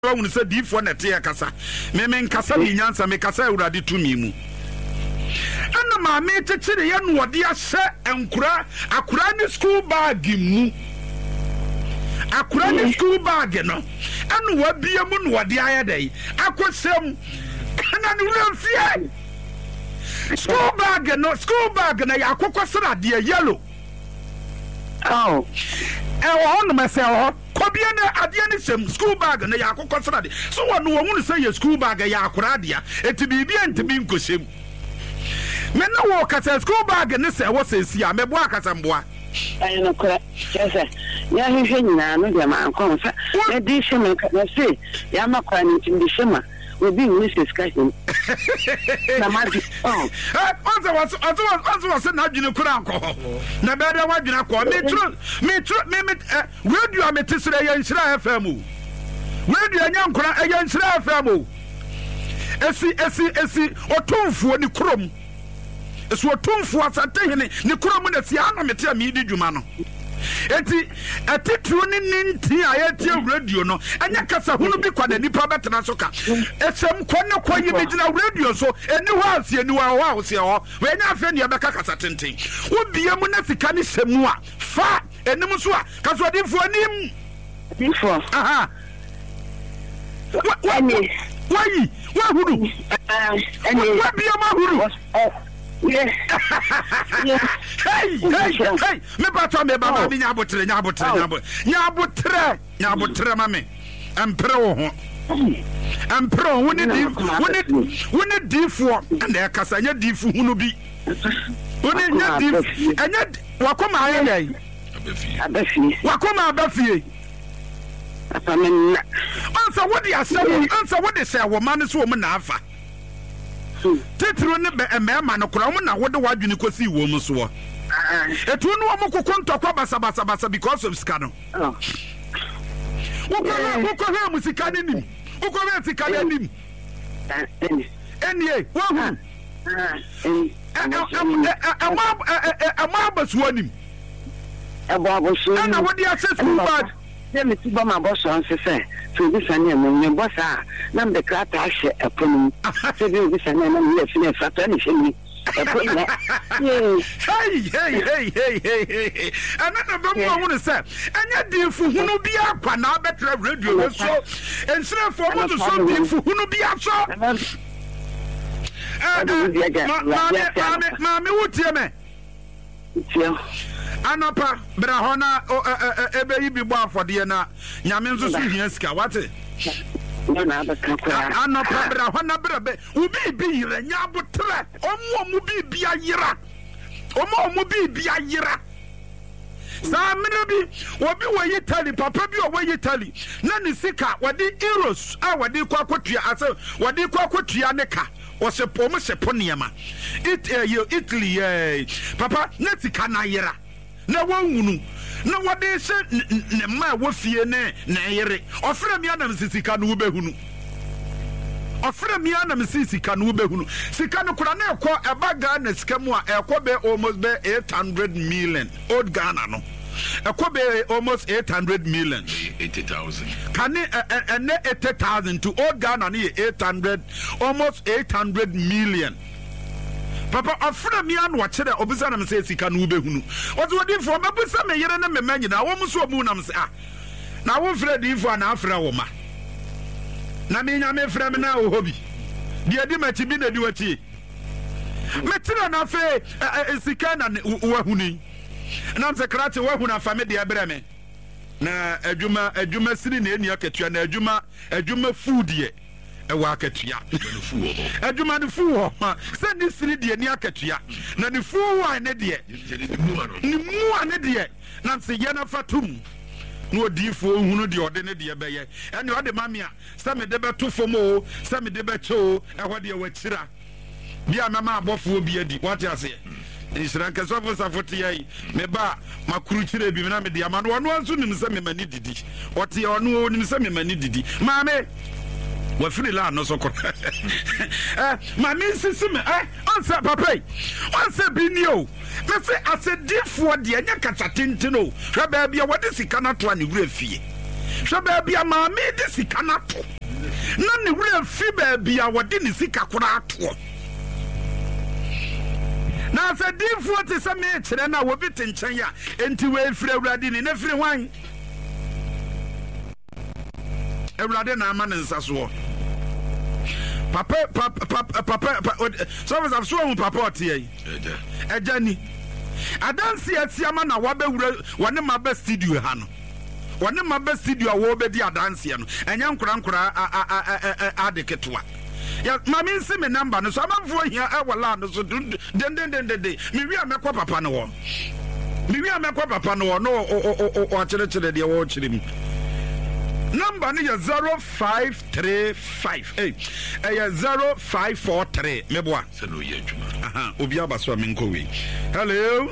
wunu se diifo na te kasa me nkasa ni nyansa me kasa awurade tumi mu ana maame kyekere ye no wode ahye enkura akura ne school bag mu akura ne school bag no ana wabie mu no wode ayedai akosem kana ne wurafie school bag na yakokosra de yellow oh on me say oh kobia na ade ne sem school bag na yakokosra de so wono wonu say ye school bag ya akora de eti bibia ntimi nkosem me na wo kasa school bag ne say wo say sia me bo akasa mboa ayi no kora yes ya hwehwe nyina no de ma ankon sa na di shema na say ya makwa ni tindi shema obi ni discussion na magi onzo na adwene kura anko na be da wadwene akọ me radio ametisere ya Nhyira FM radio nyankora ya Nhyira FM esi otumfuo ni kurom esi otumfuo asantehene ni kurom na si ana mete amidi dwuma no eti atitu ni nti ayeti radio no anya kasa hunu bi kwa na nipa betena so ka esem kwanne kwayi bi gina radio so eni ho asie ni wa asie ho we nya afa ne beka kasa tenten wo bie mu na sika ni semu a fa enim so a kaso adinfo anim info aha wayi wa huru wa bie ma huru yes hey me bato me baba mi nyabotre mame empre wo ho empre woni difo na kasanya difu hunu bi woni nya difu anya wakoma ayai wakoma abafie apamenna ansa wodi asem ansa wodi se wo mane so wo na afa tetro ne be emema no kura na wode wadwene kosi wo mu so etu no wo kokko basa because of scano wo ha musika ne nim wo ko be sika ne nim enie wo hu ama basuo nim ana wode access school bag me ti ba ma boss on se so bi sane me boss a na me krata ahye eponum se bi sane na me fine fata ni shemi eponum hey ana ba mo wonu se anya difu hunu bi akwa na betra radio so ensire fo mo so difu hunu bi aso mame wotie me anapa brahona ebe yibi bo afode na nyame nso so hia sika wate anapa brahona brebe ubi bi yira nyabotre omo bi ayira omo bi ayira sa mena bi obi wo yitali papa bi wo yitali na ni sika wade euros a wade kwakotua ase wade kwakotua ne ka wose pomo se poniema Italy papa na sika na yira na wonwunu na wode se ne ma wofie ne na yere ofre mi anam sisika no wobehunu ofre mi anam sisika no wobehunu sika no kura na ekọ eba Ghana sika mu a ekọ be almost be 800 million old Ghana no ekọ be almost 800 million 80,000 can and 80,000 to old Ghana ni 800 almost 800 million papa afra mi anu akere obisa na me se sika no wobehunu ozo wodi fo mabisa me yere na me manyina wo mso mu na me se na wo frɛ di fo na afra wo ma na me nya me frɛ me na wo hobi de adi machi bi na di wachi me tira na fe sika na wo huni na se krache wo huna fa me de abrɛ me na adwuma siri na eni akatua na adwuma food ye ewa akatua adwuma ne fu ho se ni siri de ni akatua na ne fu wa ne de ni mu ane de na se ye na fatum no odifo hunu de ode ne de beye ene ode mamia se me de beto fomo se me de becho eho de wachira bia mama abofo bi adi what you say Nhyira nkaso fo safote yai me ba makuru kire bi na me de ama no ono anso nim se me mani didi ote ono nim se me mani didi maame wafiri la no sokoro mami sisi me onse papai onse binio me se asedifo de anya kata tenteno hwa ba bia wode sika na to ani wura fie hwɛ baabi a maame de sika no ato na ne wura fi baabi a wɔde ne sika kora atoɔ na sɛ difoɔ te sɛ meekyerɛ no a wɔbi te nkyɛn a enti wɔafiri awurade ni na firi hwan awurade na ama ne nsa soɔ papa service of so papa ɔteɛ yi ɛgya ni adansi asiama na wabɛwura wɔne ma bɛ studio ha no wɔne ma bɛ studio a wɔbɛdi adansi no ɛnyɛ nkora ade ketewa ya mami nsi me number no so amanfo hia ɛwɔ land so den me wi amekɔ papa no wɔ no ɔkyerɛkyerɛ deɛ wɔkyerɛ mi number no yɛ 0535 ɛyɛ 0543 meboa sɛ no yɛ adwuma obi aba so a menkɔ wei hello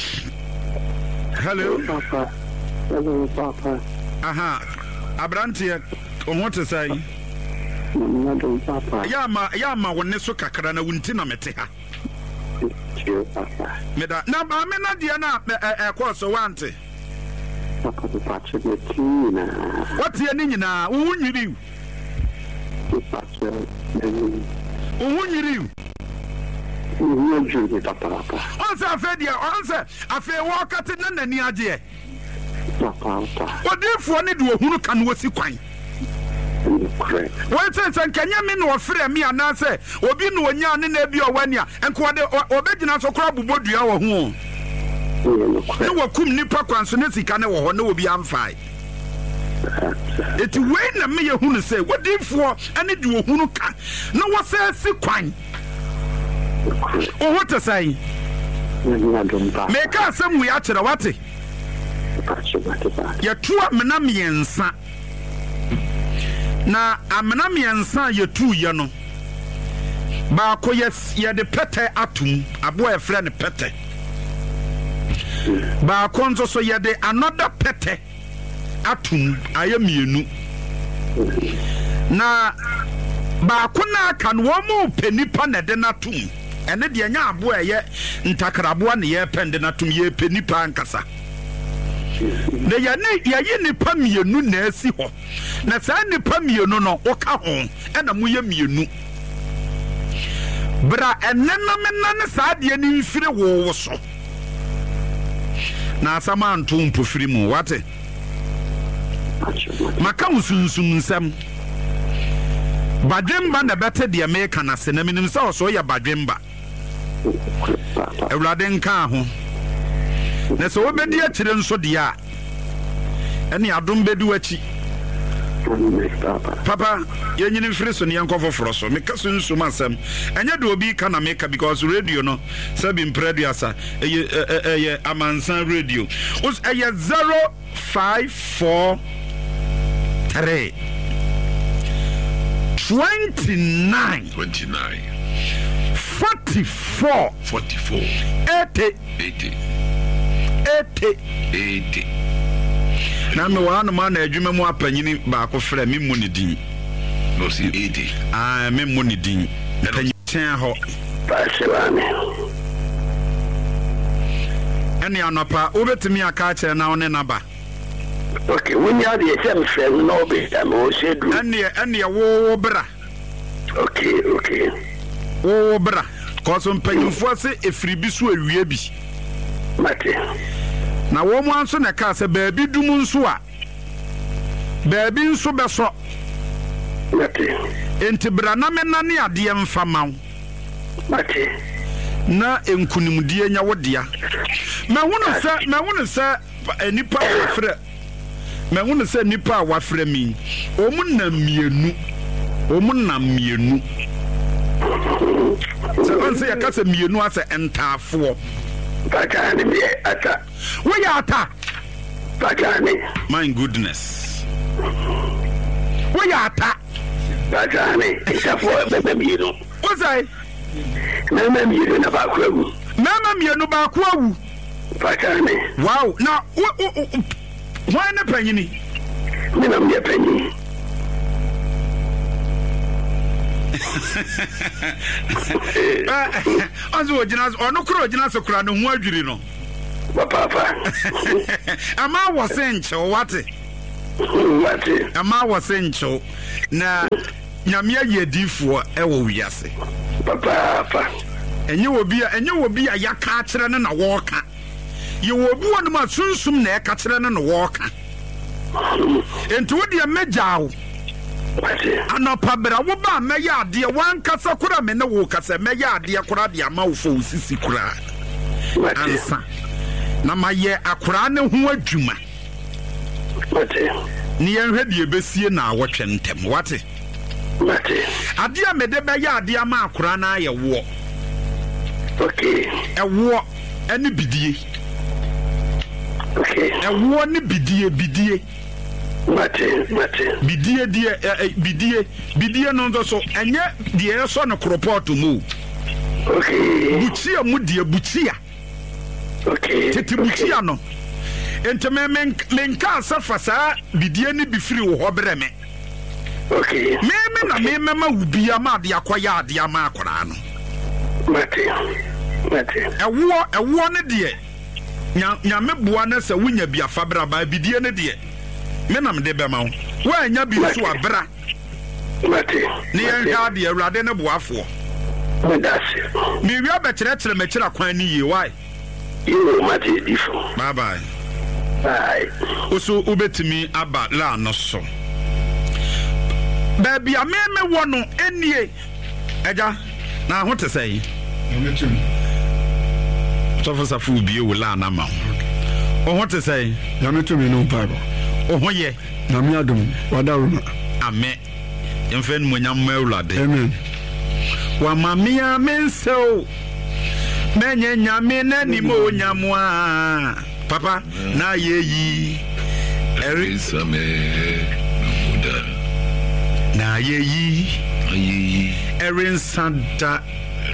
Papa. Abranteɛ ɔho te sɛ Papa. yama wo ne so kakra na wunti na mete ha meda na maame na deɛ na ɛkɔ so wante Papa, Papa, the tina. What ye nina? Who you? Who you? Answer, Fedia, answer. I feel walk at it and near dear. What if one do who can was you quite? What says, and can you mean or free me and answer? Or be no yan in a be or 1 year and quite or beginning to crab would you our home? No kum nipa kwansonesi ka ne wo ho na obi amfai eti we na me ye hunu se wodifo ane de ohunu ka na wo se si kwan o ho te sai me ka asem we akere wate ye tuwa mena miensa na amena miensa ye tu ye no ba ko ye de pete atum abo e frɛ ne pete ba konzo so yede another pete atum ayamienu na ba kuna aka no mo penipa na de natum ene de nya abo eye ntakrabo na ye pende natum ye penipa ankasa na ye nipa mienu na asi ho na saa nipa mienu no oka ho ena mo ye mienu bra enena menane saa de ni mfire wo so na asama anto mpofiri mu wate maka usunsum nsam badwemba na bete de America na se na minim sa so ya badwemba ewrade nka ho na se obedi akire nso de a ene adom bedu achi papa yenyini mfiri so ne yankofo foro so meka sunsum asem enye de obi ka na meka because radio no sabi mprediasa eye amansan radio us eye 0543 29 44 80 na me wa no ma na adwuma mu apanyini ba ko frɛ me mu ne din no si 80 me mu ne din panyin ho Pasewame. ene anopa obetimi aka kyerɛ na one naba Okay, when you are the same friend, no be am also do. ene wo bra Okay. wo bra cause mpanyinfo se efiri bi so awie bi Mate. na wo mu anso na ka se baabi dum nso a baabi nso beso Mate. enti bra na menane ade mfa maw Mate. na enkunimdie nya wodea mahunu se enipa wafre mahunu se nipa wafre mi omunna mienu se onse yakase mienu ase entafo Pakani me ata. we ata Pakani. my goodness we ata Pakani. Itafo bebe mienu. what say Meme mienu na bakwagu. mama mienu ba ko awu Pakani. wow na why na panyini Me na me panyi. Azu ojina ono kro ojina so kra no ho adwiri no Papa. ama wo senche wate Ama was ncho na nyame ayedifoɔ ɛwɔ wiase. Papa. Enye obi a yaka kyerɛ ne na wɔka. Ye obi wɔ no ma sunsum na ɛka kyerɛ ne na wɔka. Enti wo de megyawo. Anopa bra wo ba mɛyɛ ade wankasa kora me ne wo kasa mɛyɛ ade kora de ama wo fo sisi kora. Ansa. Na maye akora ne ho adwuma. Ni yenhwe de besie na awotwe ntem wate. Ade a mede bɛyɛ ade ama akora na ayɛ wo. Okay. Ɛwo ɛne bidie. Okay. Ɛwo ne bidie. Mate. Bidie no nzo so enye de so no kroport mu. Okay. Buchia mu de buchia. Okay. Tete buchia no. Enteme menka asafa saa bidie ne bifiri wo hobre me. Okay. Me ma ubia ma de akoya ade ama akora no. Mate. Ɛwo ne de nyame boa na se wunya bia fabra ba bidie ne de menam de bema wo anya bi so abra ne yɛhwɛ de awurade ne boafoɔ me wi abekyerɛkyerɛ mɛkyerɛ kwan ne yie why bye bye oso ubetimi aba la no so baby ameme wo no enie agya na ho te sɛ Safu bi wo la na ma o ho te sɛ yametumi no bible o ho ye na me adom wadaruna amen yemfen mo nyam mawlade amen wa mamia menso menye nyame na ni mo nyamwa papa na yeyi erisame muda na yeyi erinsada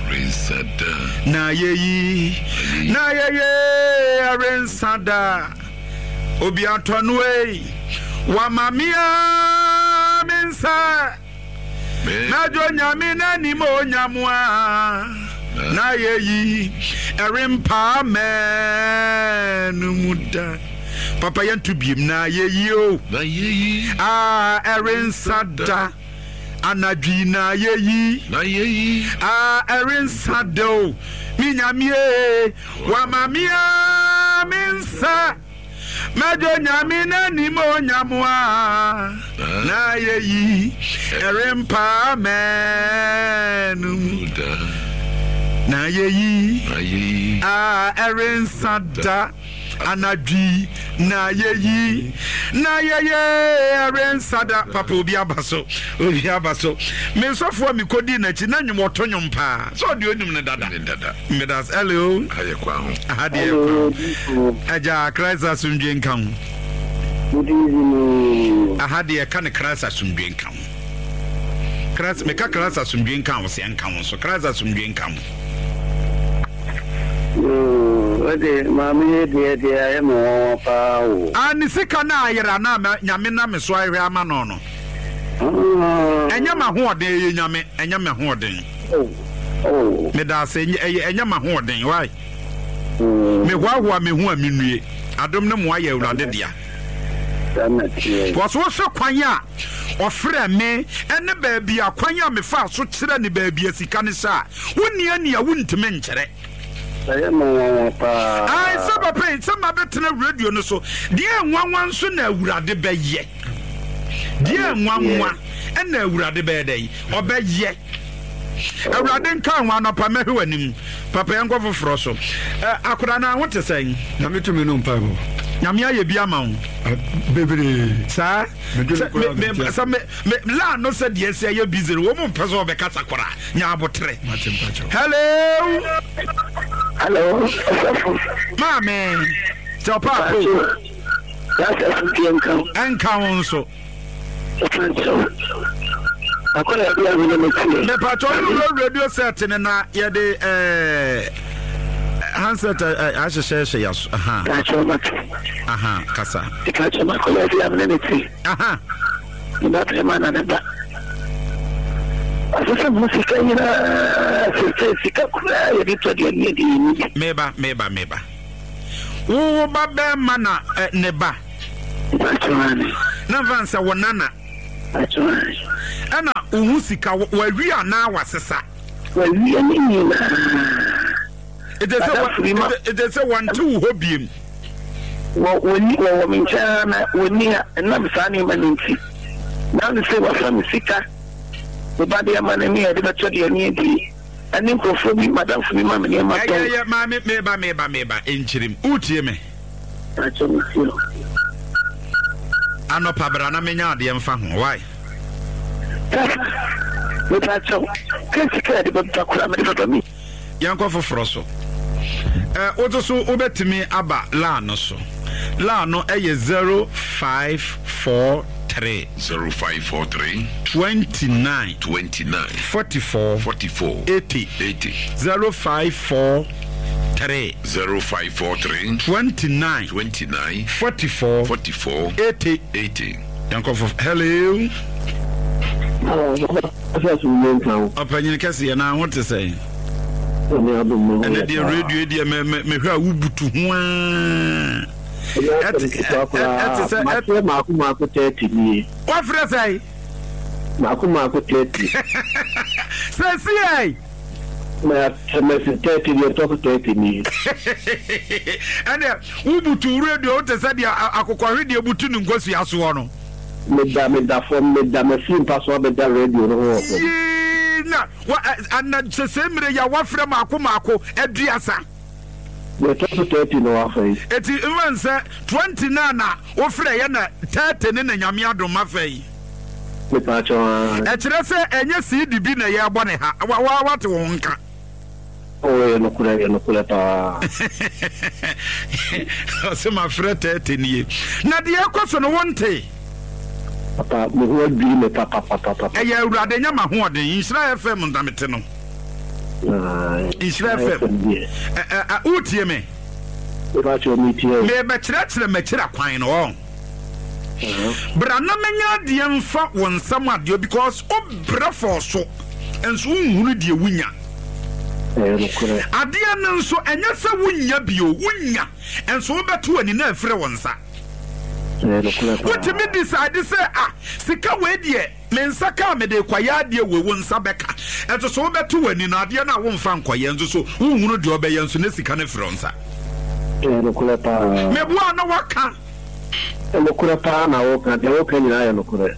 na yeyi erinsada obi atonwe wa mamia mensa na jo nyame na ni mo nyamwa na yeyi erimpa menu muda papa yantu biem na yeyi o erinsada anadwi na yeyi erinsada mi nyame wa mamia mensa Majo nyami na ni mo nyamwa na yeyi erimpa menu na yeyi erinsada anadwi na yeyi erinsada papa obi abaso me sofo mi kodi na chi na nwom otonyom pa so de onum ne dada medas hello ayekwa ho ahade aja Christ asundwen kan ahade ka ne Christ asundwen kan Christ me ka Christ asundwen kan wo se kan so Christ asundwen kan ode mami de ya mo pa o ani sika na ayera na nyame na me so ahwe ama no no enya ma ho ode ye nyame enya ma ho ode me da se enya ma ho ode why me hwa me hu aminue adom ne mo aye awurade dia so so kwan a ofre me ene baabi a kwan a me fa so kire ne baabi asika ne sa woni ani a wuntime nkyere ai saba pay sama betena radio no so die nwanwan so na awurade beye die nwanwa na awurade beye obeye awurade nka nwa no pa mehe wanim papa yanko foforo so akura na wote sen yametumi no bible nyame aye bia ma wo bebre sa me la no se die se aye busy wo mo peso be kasa kora nya abotre hello mame so papa that's a enka won so akola bia we no tire me patro radio set na ye de handset ahyehyehye yaso aha kasa ikacho makola bia we no tire aha ina prema na nda asasa musika ina sika kula ya bitu dia ni meba wo ba be mana ne ba na vansa wonana ana uhu sika wawi ana wasesa wawi ni nyina ite se wanti wo hobiem wo mincha na woni na bisani maninti na ni se wa sika obade ya manani ya de betodi ani di ani nkofo bi madam fu mi ma me ma to ya ma meba enchirim utie me ano pabra na menya ade mfa ho why we ta cho kesi de batakura me de mi yanko foforo so oto so obetimi aba la no so la no eye 0543 29 44 80 0543 29 44 80 yanko hello opanyin kasi na what to say and the radio dia me hwa wubutu ho Mako 30 ni. What friend say? Mako 30. Say ai. Me 30 ni to 30 ni. And wubutu radio te say dia akokwa radio butu ni ngosu aso no. Me da form me da me sim passo be da radio no. Na wa and se mire ya wa frɛ mako aduasa. We talk 30 no afei. Eti even say 29 na wo frɛ ya na 30 ne na nyame adom afei. Me pa cho. E kire se enye CDB na ye bɔ ne ha. Wa te wo nka. Oh, no kula ta. Se ma frɛ 30 nie. Na de ekoso no wonte. Papa, me ho bi me papa. E ya urade nya ma ho ode. Insira FM ndamete no. Insira FM. Utie me. Me ba cho mi tie. Me be kire kwan no. Bra na menya de mfa wonsam ade because obra for so. Enso unhunu de wunya. Ade an nso enya se wunya bio, wunya. Enso obeto ani na afre wonsa. What me decide say sika we die mensa ka me de kwaya de we wonsa beka enso so beto wani na ade na wo mfa nkwaya enso so unhunu de obeye enso na sika na fronsa me bua na waka na woka de woka nyina ya nokure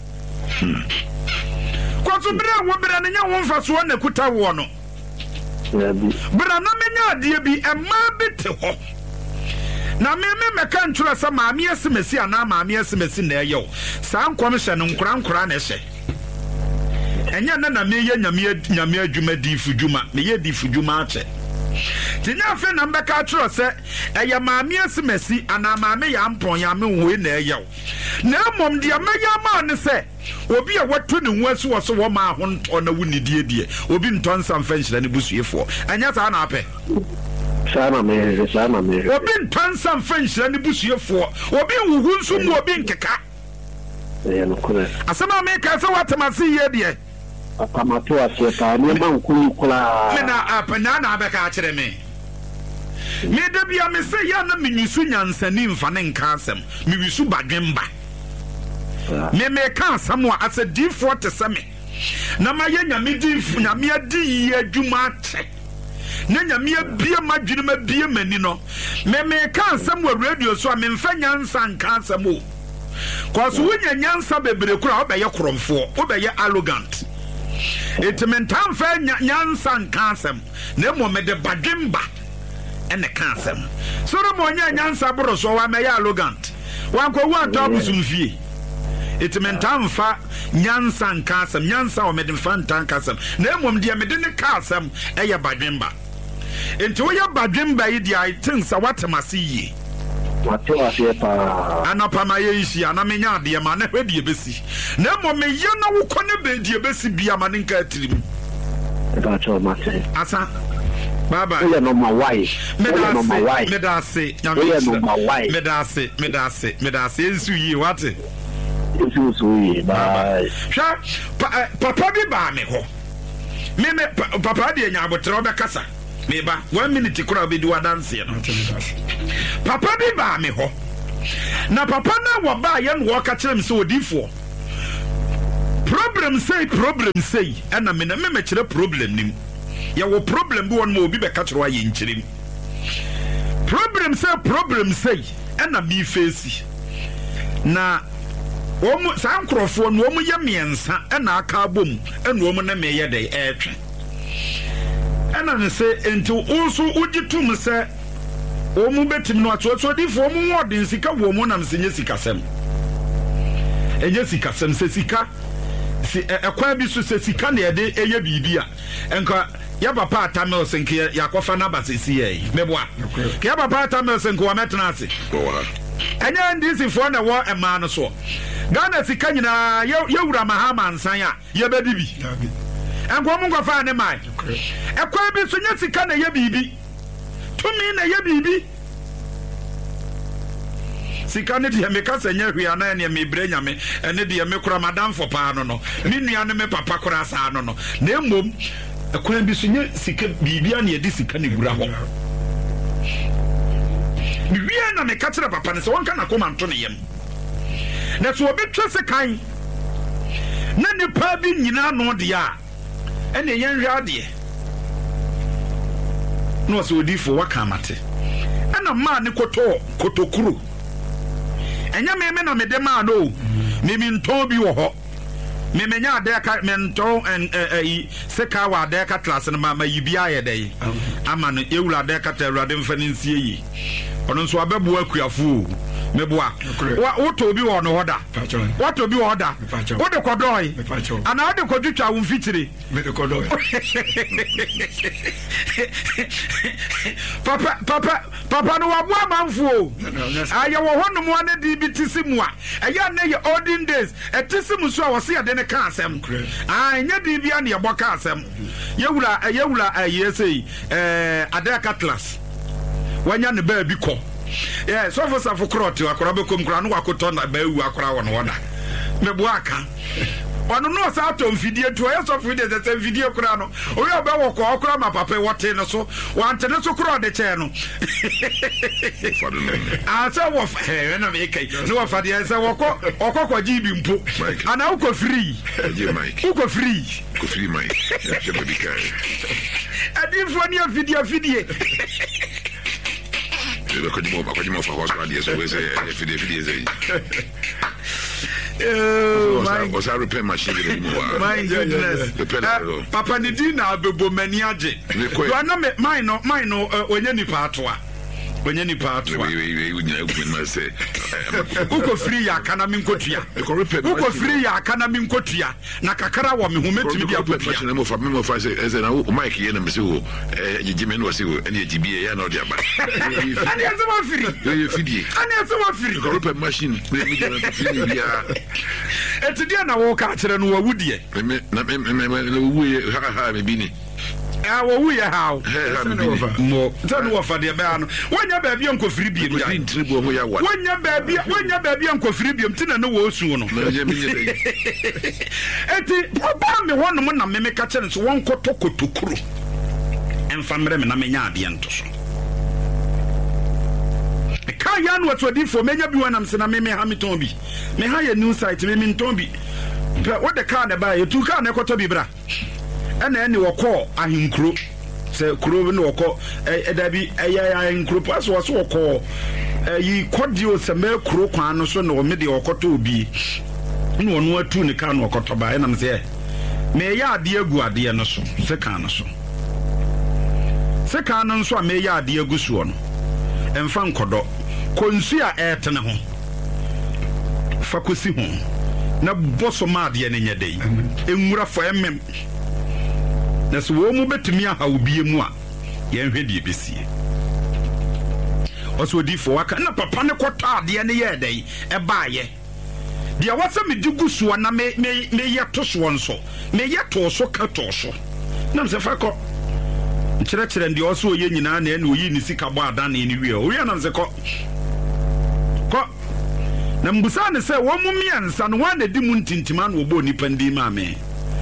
ko so bere wo bere na nya wo mfa so na kuta wo no bere na menya ade bi emma bete ho na me meka ntwura sa maami esimesi ana maami esimesi na eyo sa nkom hye no nkura na hye enya na me ye nyame adwuma difu dwuma me ye difu dwuma ache tinya afi na mbeka atwura se eye maami esimesi ana maami ya mpon ya me wo na eyo na mom de meya ma ne se obi a watu ne nwasu wo so wo ma ho nto na wuni die obi nto nsa mfa nhyira ne busuefo enya sa na ape Sama me. Obi ntansa mfanhyira ne busuefo. Obi wuhu nso mu obi nkeka. No kure. Asema me ka se watamase ye de. Apamato aseta ne mankuni kula. Me na apana na abeka a kire me. Me da bia me se ya na menyisu nyansani mfa ne nka asem. Me wisu badwemba. Me ka asam wa asa D4 te se me. Na ma ye nyame difu nyame adi ye adwuma ache. Na nyame bie madwene ma bie mani no me ka nsam wa radio so a me mfa nyansa nka nsam o kwaso wonya nyansa bebre kura obeye kromfo obeye arrogant etimentam fa nyansa nka nsam na mo me de badwemba ene ka nsam so mo nya nyansa boro so wa me ya arrogant wan ko wa to busumfie etimentam fa nyansa nka nsam nyansa o me de fa ntanka nsam na mo de me de ne ka nsam eye badwemba enti wo ya badwemba yi dia itinsa watamase yi wate pa anapa ma ye isi ana menya ade ma na hwedie besi na mo me ye na wo kone bedie besi bia ma ne nka atirim ba cho mate asa baba ya no ma why medase medase ensu yi wate ensu yi ba papa bi ba me ho me papa de nya abotre obekasa meba 1 minute kura be di wadanse no papa bi ba me ho na papa na waba ye no ka kyerem se odifo problem say ɛna me na me kyerɛ problem nim ya wo problem bi won ma obi be ka kyerɛ aye nkyerem problem say ɛna bi face na sa nkrofo no omu ye miensa ɛna aka bom ɛna omu na me ye dey ɛtwe ɛna ne se enti also ugitum se omu betim no ato di fo omu wodin sika wo mu nam senye sikasem enye sikasem se sika si ekwa bi so se sika na yede eye bibia enka ya papa atamel senke ya kofa na basesi ye meboa ke ya papa atamel senke wa metena ase enye ndisi fo na wo ema no so Ghana sika nyina ye wura mahama nsan a ye bedi bi enko mu ngofa ne mai ekwa bi so nye sika na ye bibi tumi na ye bibi sika ne de me kasa nya hwia na ne me brenya me ene de me kura madam for pa no no me nua ne me papa kura sa no no na emom ekwan bi so nya sika bibia na ye di sika ne gura ho bibia na me ka kire papa ne se wonka na koma nto ne yem na so obetwa se kan na ne pa bi nyina no de a ene yen hwa de no so odifo waka mate ana ma ne kotokuru enya me na me de ma no me nton bi wo ho me menya adeka me nton seka wa adeka class na ma yibia ye dey ama no ewura adeka ta ewura de mfa ne nsie yi ono nso abebu akuafo meboa woto bi wo no hoda woto bi wo hoda wo de kodoi ana wo de kodutwa wo mfitire me de kodoi papa no wabua manfo aye wo hono mo ane di bitisi mu a eya na ye olden days etisimu so a wo se ye de ne ka asem anya di bia na ye boka asem yewura yesei adeka class wanya ne ba bi ko so for sa for krot akora be kom kora no wakoto na ba ewu akora wo no woda me bo aka ono no sa to mfidie to ye so fidie se mfidie kora no o ye ba wo ko okora ma papa wote no so wante ne so kora de che no asa wo na me kai no wo fa de se wo ko okoko jibi mpo ana uko free uko free mai ya be kai adifo ni fidie Bakadimo for house radio so we say fidie say was I repair machine my goodness papa ni dina bebo mani age you are not mine no onye ni patoa uko free ya kana mi nkotua uko free ya kana mi nkotua na kakara wo me hometumi dia apotua na mo fa say eze na o mike ye na me se o jijime no se o ene jibie ya na o dia ba ani eze ma free ye fidie ani eze ma free ko repair machine me dia na free bia etudia na wo ka kire no wa wudie me wu ye ha me bini wo wu ye how mo tanu wo fa de be ano wonya ba bia nko free biem ya intribu ho ya wa wonya ba bia nko free biem tina no wo osu no eti oba me hono mo na me ka kire so won kotokuru emfamre me na menya ade ento so ka ya no to di fo menya bi wonam se na me Hamilton bi me ha ya new site me nton bi wo de ka na ba ye tu ka na ekoto bi bra ana ene woko ahinkro se kuro ne woko edabi ahinkro pass wo so woko yi kodio se me kuro kwan no so no me de wokoto obi ne wono atu ne ka no wokoto ba ena me se me ya ade agu ade no so se ka no so se ka no so a me ya ade agu so no emfa nkodo konsu a etene ho fakosi ho na boso ma ade ne nyedei enwura fo emem na so wo mu betumi aha obie mu a ye hwedie besie oso difo waka na papa ne kota ade ne ye dai e baaye dia wasa me digusu na me ye to so nso me ye to so ka to so na mse fa ko nkyerɛkyerɛ ndi oso ye nyina na ene oyi ni sika bo ada na ni wie o ya na mse ko na mbusa ne se wo mu miansa no wa na di mu ntintima na obo ni pandi ma me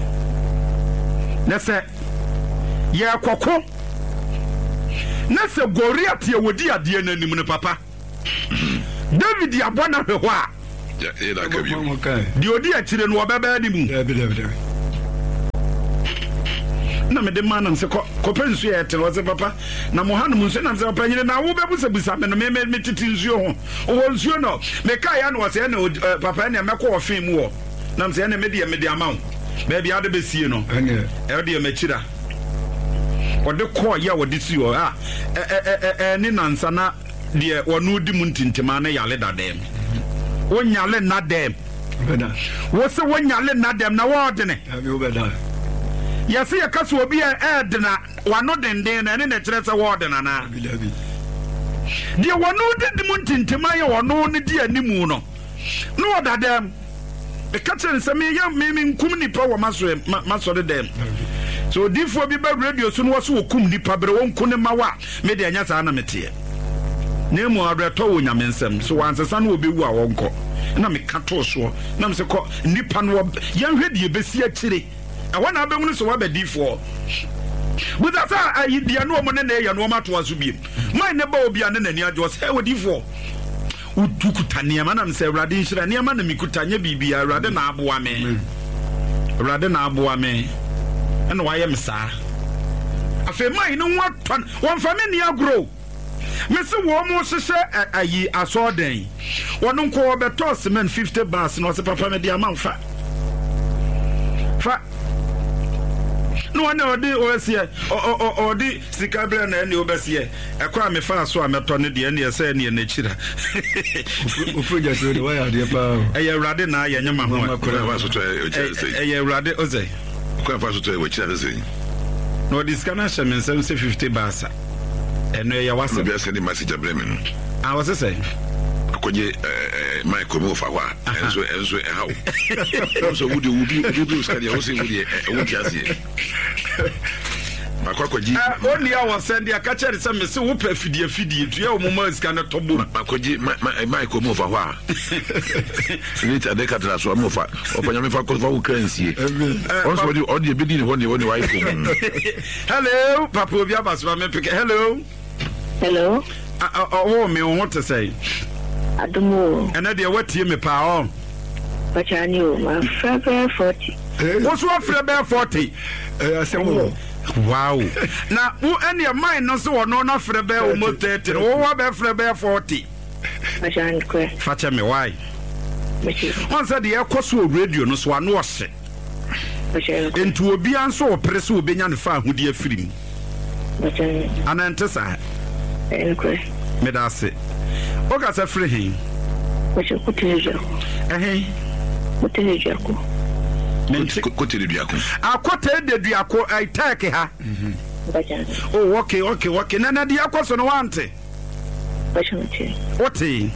na se ye kwako na se Goliath ye wodi ade na nim ne papa David yabona hwa ya da ka biyo di odi akire no obeba di mu na me de manam se ko pensu ya te woze papa na mohanum nso na se papa nyine na wo bebusa busa me no me titi nsuo ho wo nsuo no me kai ya no wo se na papa na mekọ ofin mu wo na me se na me de amaw ba bia de besie no e de machira ode ko ya wode si o ni nansa na de wonu di mu ntintima na yale dadem wonyale na dem beda wo se wonyale na dem na wo de ne abi wo beda yesi ya kaso obi edna wano denden na ne na kire se wo de na na de wonu di mu ntintima ya wono ne di animu no no dadem e kachen se me ya me nkum nipa wo maso de dem so difo bi ba radio so no wo so kum nipa bere won kune mawa me de anya sa na mete na mu adreto wo nyamensem so wansesa na obewu a wonko na me kato so na me se ko nipa no ya hwedi ebesi akire e wona abehunu so wa badifo buda sa ayidia no mo ne na ya no ma to aso biem mai ne ba obi ane nani adwo se wodifo utukuta niama na me se awrade nhira niama na mikutanya bibia awrade na aboa me awrade na aboa me ena waye msa afi mai no won fa me ni agro me se wo mo hyehyɛ ayi asoden wono nko obeto cement 50 bars no se papa me dia manfa fa no one odi osie odi sikabra na ene obesie ekwa me fa so ameto ne de ene se ene chira ofuja so de why ade pa eye awrade na ye nyama ho eye awrade oze kwa fa so to we chira se no diskana shamen 50 bars eno ya wasa bi ase ni message abreme no a wasa say akonye Michael mo fa wa enso hawo so wudi uskadi o se wudi wudi ase akwaji oni a wo send ya kache re se me se wo pa fidie tu ya o mo ma sika na tobo akwaji Michael mo fa wa ni ta de katra so mo fa opanya me fa ko fa ukransie onso odi ebedi ni woni wife mo hello papa obi abaso me pick hello oh me want to say adumo and dey watie me pa on bachani o ma frebe 40 what's what frebe 40 asemo wow na wo ene mind no so wono na frebe o mo 30 wo wa be frebe 40 bachani kwe facha me why on said the ekoso radio no so anu ose entu obi anso opere so obenya ne fa ahudi afirim bachani anantesa enkwe medase oga sa free hin wacho kuteja kuteja ko kote de duako akote de duako ai take ha bachani oh okay na de akoso no wante bachani oti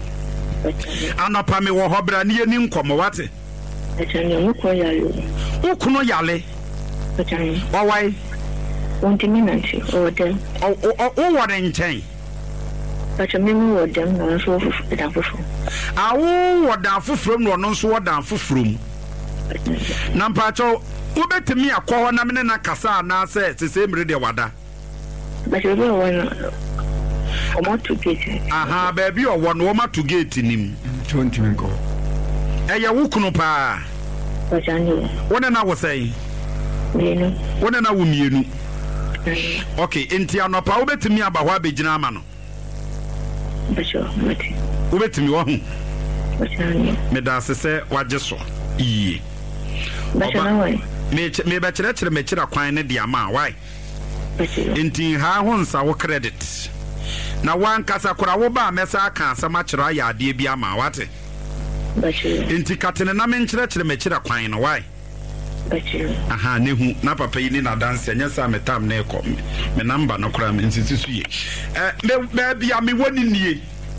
anapa me wo hobra ne ni nkomo wate bachani uko yale ukuno yale bachani why ontiminanti odem o wore nchen bachani mi odem na so da fufu awo woda fufrum no no so woda fufrum na mpacho ubetimi akọ na mene na kasa na se mire de wada bachani wona omo to gate aha baby o wono o ma to gate nim 20 minko eye wukunu pa bachani wona na wo sei mienu wona na wo mienu okay enti anopa ubetimi aba ho abegina ama no bachani mati ubetimi wo hu bachani me da se waje so iye bachani why me be kire kwan ne dia ma why bachani enti ha ho nsa wo credit na wan kasa kura wo ba mesa aka asama kire ya ade bia ma wate bachani enti katene na me kire kwan no why bachani aha ne hu na papa yi ni na dance anya sa metam na ekọ me number no kura me nsisi suye me bia me woni nie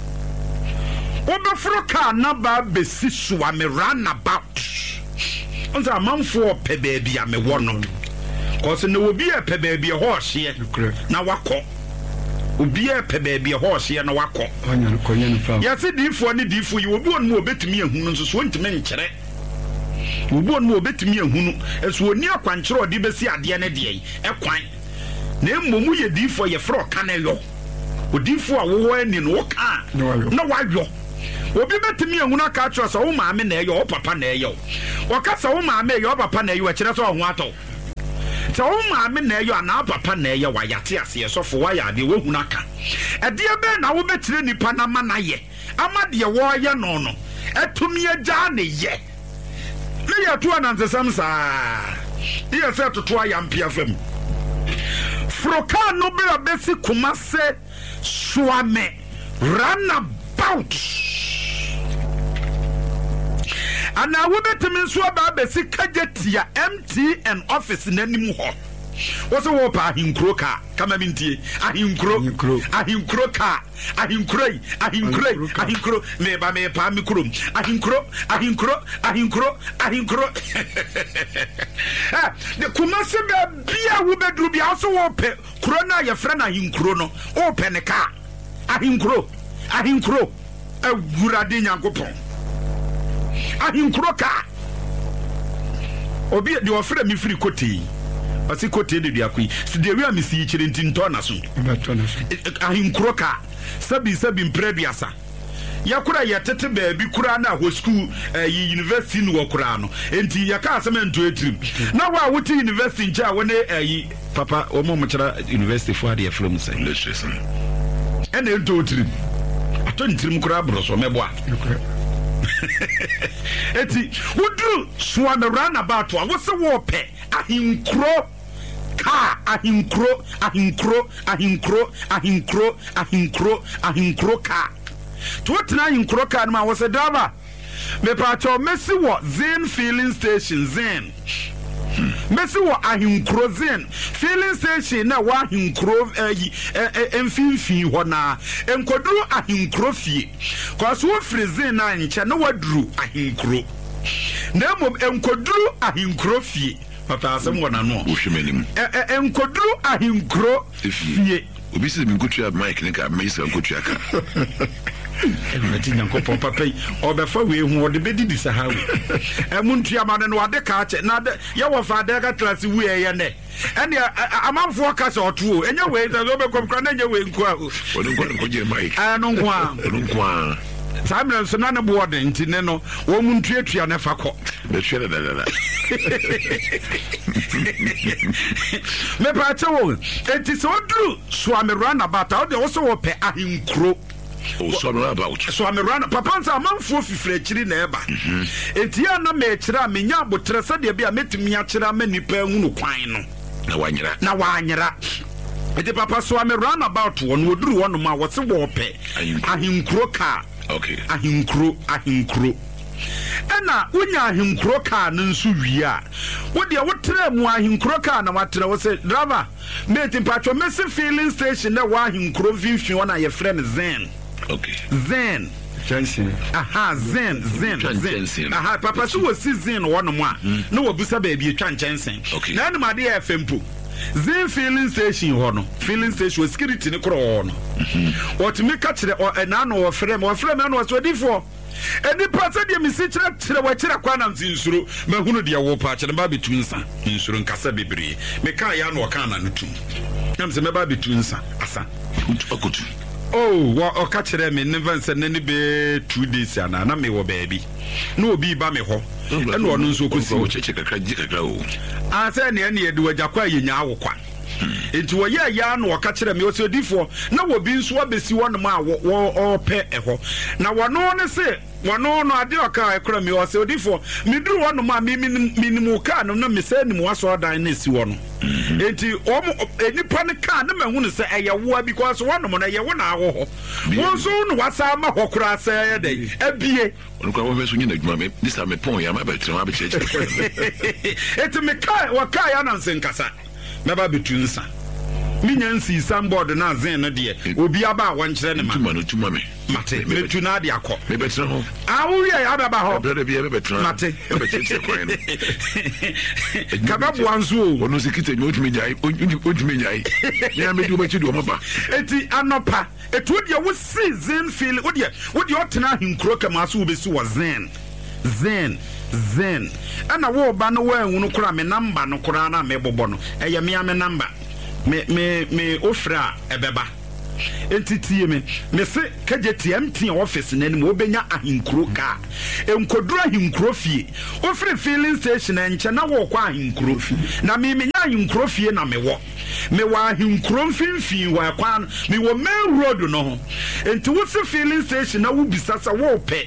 obefro ka na ba besi so a me run about onza manfo pe baby a me wono cause no obi e pe baby e hohye na wakọ obi e pe baby e hohye na wakọ anya konye no fa ya se difo ni difo yi obi on mo obetumi ehunu nso so ntime nkyere obi on mo obetumi ehunu eso oni akwankyere odi besi ade ne de ekwan na emmomu ye difo ye fro ka na yo odifo a wo ani no ka na wayo obi betimi ehuna ka atro so wo maame na eyo wo papa na eyo wo ka so wo maame eyo wo papa na eyo e kire so ho ato so wo maame na eyo ana papa na eyo wa yate ase so fo wa ya de wo huna ka e de be na wo betire nipa na ma na ye ama de wo ye no no etumi agya ne ye me ya to anansesam saa ye se toto ayampia fam froka no be abesi kumase swame runabout ana wo betimi nso aba abesi kajetia MTN office nanim ho wo se wo pa ahinkro ka kama mintie ahinkro ka ahinkro me ba me pa mi kurom ahinkro de kumase be bia wo bedru bia so wo pe kro na ye fra na ahinkro no wo pe ne ka ahinkro awurade nyankopon ahinkro ka obi de ofra mi firi koti ase kote de duakui si de wi amisi kire ntinto na so ahinkro ka sabi mpreduasa yakura yetete baabi kura na ho school university no wakura no enti yaka asement etrim na wa wuti university ncha wone papa o mo mchara university for the from say illustration ene ento etrim ato ntrim kura bro so meboa eti wudu swame runabout wa wose wo pe ahinkro ka ahinkro ka to tena ahinkro ka no ma wose daba me pa cho mesi wo Zen filling station Zen mesi wo ahinkro Zen filling station na wa ahinkro emfinfin ho na enkoduru ahinkro fie kwaso wo firi Zen na nche na waduru ahinkro na mom enkoduru ahinkro fie papa asem wona no wo hwemenim enkoduru ahinkro fie obi se mi nkotua mic ne ka mesa nkotua ka enti nyankopon papa obefa we hu ode bedidi sahawe emuntua ma no ade ka ache na ye wo fa ade ka class we ye ne ene amanfo ka se oto enye we se obekom kra na enye we nko a onko je mic no nko a Samuel so na board nti ne no wo mu ntuatua ne fa kɔ be hwere da me pa chewo enti so dru so am runabout o de wo so wo pe ahinkro so am run papa nsa manfo fifire kiri na eba enti ya na me kira me nya abotre se de bia metimi akira ma nipa hunu kwan no na wanyera enti papa so am runabout won woduru won ma wo se wo pe ahinkro ka okay ahinkro ena unya ahinkro ka nso wi a wo de wo tra mu ahinkro ka na watra wo se driver mate patcho mesi filling station na wa ahinkro finfin wona ye friend Zen okay Zen Johnson aha Zen aha papa so wo si Zen wono mu a na wo busa ba bi twa Johnson na na ma de FMpo Zen filling station hono filling station security ne kro hono what me catch the na no wo frem na no so difo eni pasa de misi kire wa kire kwa na nsuro mahunu de wo pa kire ba betu nsa nsuro nkasa bebre me ka ya no ka na nutu nam se me ba betu nsa asa akutu oh wa o ka kire me never nsa nani be 2 days ana na me wo baabi na obi ba me ho ena ono nso kosi wo cheche kakra o asa ne ene ye de wagakwa yenya awokwa enti wo ye ya na waka kire me o difo na wo bi nso abesi wo no ma wo pe eho na wono ne se wono no ade oka ekra me o se odifo me duru wo no ma minimum ka no na me se ni mo aso dan na si wo no enti enipa ne ka na mahu ne se eye wo because wo no na ye wo na awo ho wo so no wasa ma hokura se ye dai abie onu kwa wo be so nyina adwuma me this time me pon ya ma be tire ma be cheche enti me ka wa ka ya na nsen kasa me ba betu nsa minyansi sambod na Zen no de obi aba won kire ne ma tuma me mate metu na de akọ me betre ho awu ya ababa ho brother bi e betre mate e betre kwan no kababu anzo ono sikite nyo otumi nyai ya me du ba chi do mo ba eti anopa etu de wo si Zen feel wo de otena hinkro kama so wo besi wo Zen ana wo ba no wa ehunu kura me number no kura na me bobo no eye me number me ofra ebeba entitie me se kaje TMT office na nim obenya ahinkuro ka enkoduru ahinkuro fie ofre filling station enche na wo kwa ahinkuro na me menya ahinkuro fie na me wa ahinkuro mfimfin wa kwa me wo main road no enti wo se filling station na wo bisasa wo pe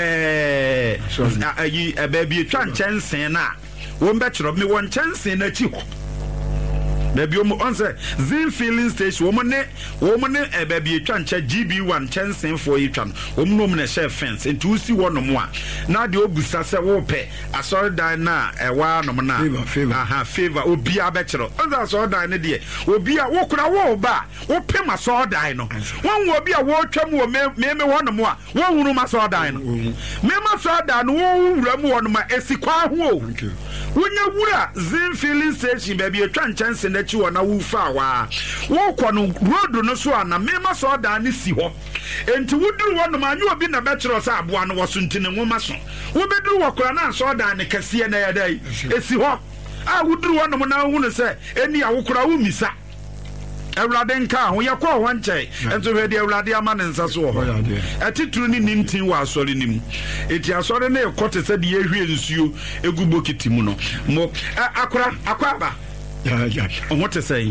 ayi baby etwa nchensen na wo mbetro me won nchensen na chi ho baby on say Zin filling station wo ne baby etwa ncha GB1 nchensen for etwa wo nom na share fence enti wo si wo no mo a na de obusasa wo pe asori dan na wa no na favor obi abetro on say asori dan ne de obi a wo kura wo ba wo pe ma asori dan no won wo obi a wo twam wo me wo no mo a wo hunu ma asori dan no me ma asori dan no wo wura mu wo no ma esikwa ho wonya wura Zin filling station baby etwa nchensen na chi wo na wo fa wa wo kɔ no road no so ana me ma so da ne si hɔ enti wuduru wo no ma nyu obi na betro sa aboa no wo so ntine nwoma so wo beduru wo kora na so da ne kase na ya dai esi hɔ a wuduru wo no na hu no sɛ eni a wo kora wo misa Ewurade nka ho ye kɔ ho nkyɛ ento hwɛ de Ewurade ama ne nsa so hɔ ɛtituru ni nimtin wɔ asɔre nim eti asɔre na ekote sɛ de yehwie nsuo egu bokiti mu no mo akwa What to say?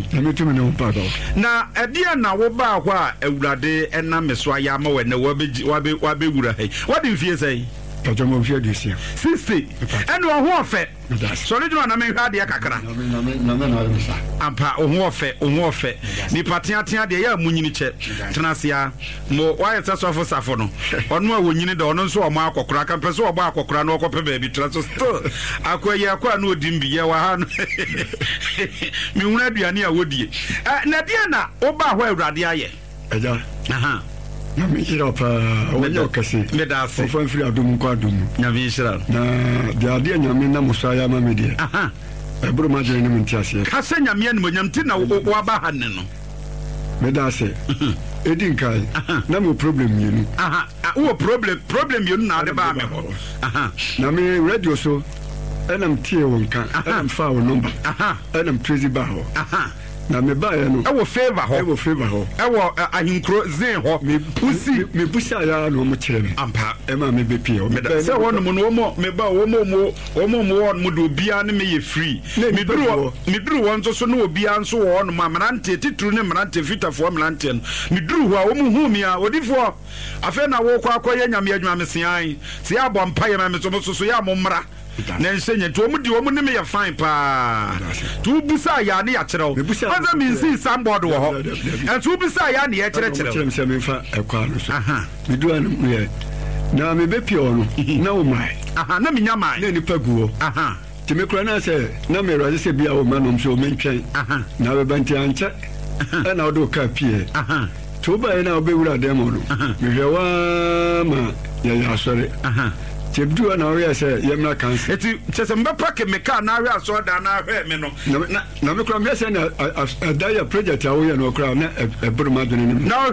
Na edia na wo ba hɔ a Ewurade ɛna meso ayama wɔ na wabe wura he. What do you feel say? Tajomo fie de sia. 60. Ɛna wo ho ɔfɛ. Sɔre dwuma na me hwa de kakra. Ampa wo ho ɔfɛ. Ni patia de ya munyini kyɛ. Tenasia mo wayɛ sasofo safo no. Ɔno a wonyini de ɔno nso ɔma akɔkora kan pɛ so ɔba akɔkora na ɔkɔpɛ baabi tra so still. Akɔyɛ akɔ na odimbi yɛ wa ha no. Mi huna aduane a wodie. Na dia na wo ba hɔ Awurade ayɛ. Ɛja. Aha. Na me hira pa onye kase ofan firi adum kwa adum na me hira na de ade nyame na musaya ma me de aha eburu ma jere ni mti ase kase nyame ni monyam ti na wo ba ha ne no me da se edin kai na me problem yenu aha wo problem yenu na de ba me ho aha na me radio so enam tie won kan enam fa wo number aha enam tracy ba ho aha na me ba ya no e wo favor ho e wo ahinkro Zin ho me busa ya no mo kire me ampa e ma me be pie o me da se wo no mo me ba wo mo mo do bia ne me ye free me duru won so no obia nso wo no ma mrante tituru ne mrante fitafo mrante no me duru ho a wo mu hu mi a odifo afa na wo kwa akoye nyame adwuma me sian se ya bɔ mpa ye ma me so ya mo mra na nsenye to mu di wo mu ne me ye fine pa to busa ya ne ya kyerɛw wanza mi nsi sambod wo ho and to busa ya ne ya kyerɛkyerɛw se me fa ekwa no so me du an me na me be pie ono na wo mai na me nya mai na ni paguo ti me kura na se na me raze se bia wo ma no so me ntwen na be banti anche na wo do ka pie to ba na obe wura dem no me hwe wa ma ya asore Tebdu na we say yemna cancer. Eti chese mbepa ke meka na we aso da na hwe me no. Na me kura me say na da project a we no kura na eburu ma dwene ni. Na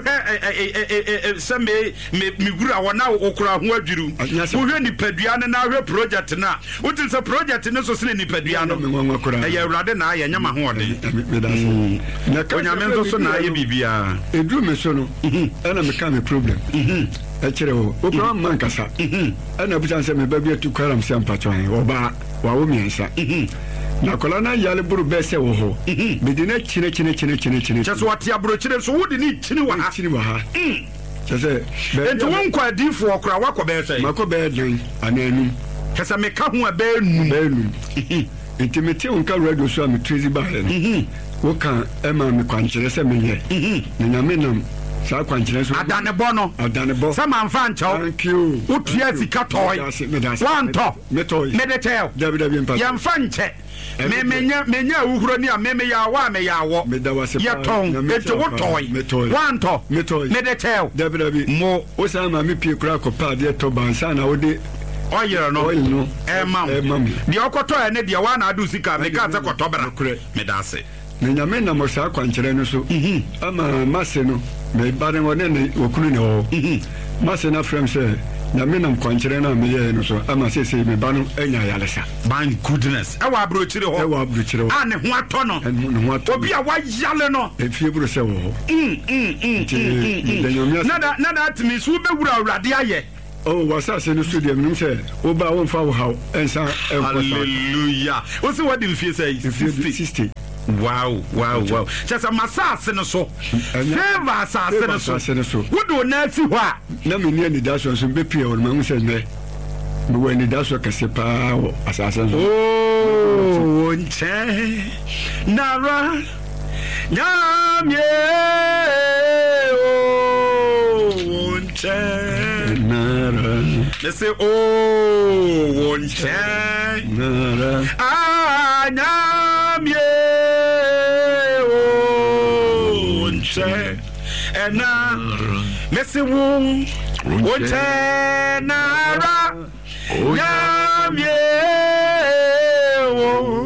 hwe se me gura wona okura ho adwiru. Wo hwe ni padua na hwe project na. Wo tin se project ne so se ni padua no. E ya Awurade na ya nyama ho ode. Me da se. Na ka nyame nso so na ye bibia. Edru me so no. Na me ka me problem. Echere wo okura man kasa ana busan se me baby tu kwaram se ampatwan oba wa wo miensa na kola na yale buru be se wo ho me di na chine cheso wati aburo chire so wo di ni chine wa ha chese ento won kwa difo okura wakọ be se makọ be den ananu chese me ka ho be nu intimate on ka radio so am trazy ba he wo kan e ma me kwankyere se me ye na nyame nam sa kwankyere so adanebo sa manfa nchaw thank you utua sika toy wanto medetel ya mfa nche menya uhuro ni a meme ya wa me ya wo ya ton eto wo toy wanto medetel mo o sa ma me pie kura ko pa de to bansa na wo de oyere no mam de okoto e ne de wa na adu sika me ka ta kotobra me da se nyame na mo sa kwankyere no so ama mase no me bare wona ne okunu ne ho mase na frem se na me nam kwankyerɛ na me yɛ no so ama sese me ba no anya yalesa. My goodness. E wa abrochire ho. Ah ne ho atɔ no. Ne ho atɔ. Obi a wa yale no. Efie buru sɛ wo. Nada atimi so be wura awurade ayɛ. Oh, wasase no studio minum sɛ oba won fa wo haw ensa hallelujah. O se what in fie say 60. Wow. Just a massage no so. Favor assassin no so. What do na si ho a? Na me ni da so so be pie o ma hu sɛ ne. Me wo ni da so kase pa wo assassin so. Oh, nche. Nara. Nyamye. Oh, nche. Nara. They say oh, nche. Nara. Ah, nyamye. And now, Messi Wong, Nara, Yam ye.